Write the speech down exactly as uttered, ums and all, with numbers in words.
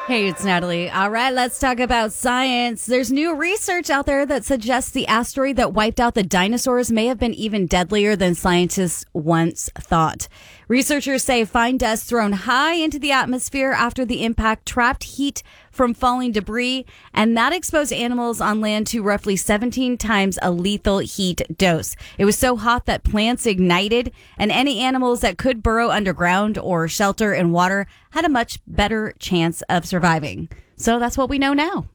Hey, it's Natalie. All right, let's talk about science. There's new research out there that suggests the asteroid that wiped out the dinosaurs may have been even deadlier than scientists once thought. Researchers say fine dust thrown high into the atmosphere after the impact trapped heat from falling debris, and that exposed animals on land to roughly seventeen times a lethal heat dose. It was so hot that plants ignited, and any animals that could burrow underground or shelter in water had a much better chance of surviving. So that's what we know now.